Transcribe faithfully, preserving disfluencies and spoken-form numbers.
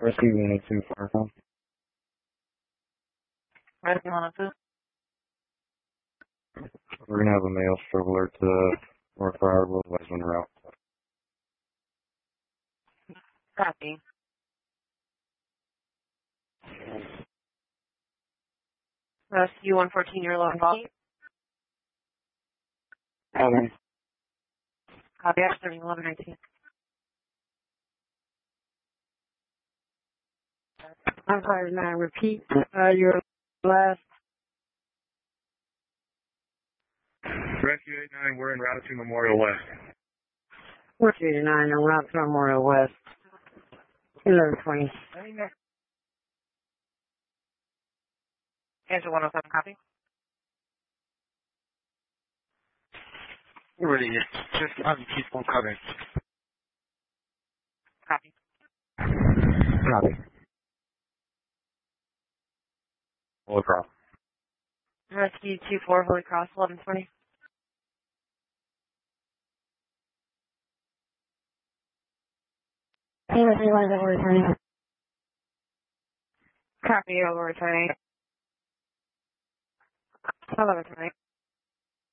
Rescue one oh two Firefly. Rescue one oh two. We're going to have a male stroke alert to North Firewall, West Wind route. Copy. Rescue one fourteen, you're low volume. Copy. Copy, X thirty, eleven nineteen. I'm sorry, nine. Repeat uh, your last. Rescue eight nine, we're en route to Memorial West. Four two nine, I'm route to Memorial West. eleven twenty. Answer one oh seven, copy. We're ready. Just on keep on covering. Copy. Copy. Holy Cross. Rescue two four, Holy Cross, eleven twenty. Hey, Rescue one over returning. Copy, over returning. eleven twenty.